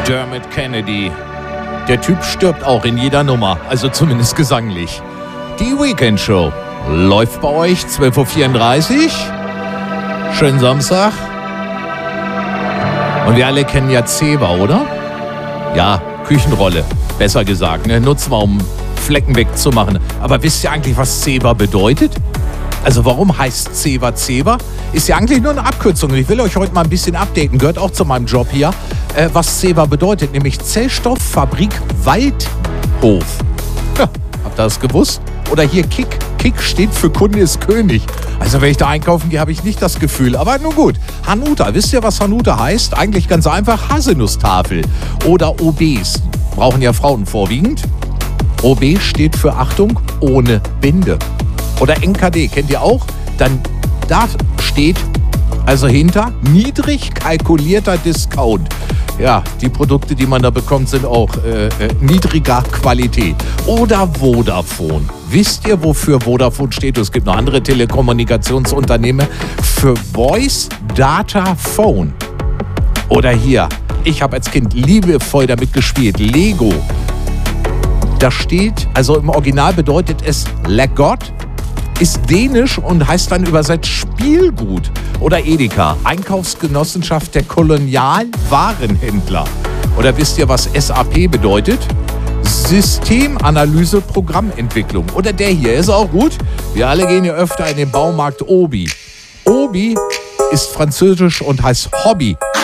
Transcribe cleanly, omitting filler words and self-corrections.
Dermot Kennedy. Der Typ stirbt auch in jeder Nummer, also zumindest gesanglich. Die Weekend Show läuft bei euch 12.34 Uhr. Schönen Samstag. Und wir alle kennen ja Zewa, oder? Ja, Küchenrolle, besser gesagt. Ne? Nutzen wir, um Flecken wegzumachen. Aber wisst ihr eigentlich, was Zewa bedeutet? Also warum heißt Zewa Zewa? Ist ja eigentlich nur eine Abkürzung. Ich will euch heute mal ein bisschen updaten. Gehört auch zu meinem Job hier. Was Zewa bedeutet, nämlich Zellstofffabrik Waldhof. Ja, habt ihr das gewusst? Oder hier Kick. Kick steht für Kunde ist König. Also wenn ich da einkaufen gehe, habe ich nicht das Gefühl. Aber nun gut. Hanuta. Wisst ihr, was Hanuta heißt? Eigentlich ganz einfach Haselnusstafel. Oder OBs. Brauchen ja Frauen vorwiegend. OB steht für Achtung, ohne Binde. Oder NKD, kennt ihr auch? Dann da steht also hinter niedrig kalkulierter Discount. Ja, die Produkte, die man da bekommt, sind auch niedriger Qualität. Oder Vodafone. Wisst ihr, wofür Vodafone steht? Es gibt noch andere Telekommunikationsunternehmen. Für Voice Data Phone. Oder hier, ich habe als Kind liebevoll damit gespielt, Lego. Da steht, also im Original bedeutet es Legot, ist dänisch und heißt dann übersetzt Spielgut. Oder Edeka, Einkaufsgenossenschaft der Kolonialwarenhändler. Oder wisst ihr, was SAP bedeutet? Systemanalyse, Programmentwicklung. Oder der hier, ist auch gut. Wir alle gehen ja öfter in den Baumarkt Obi. Obi ist französisch und heißt Hobby.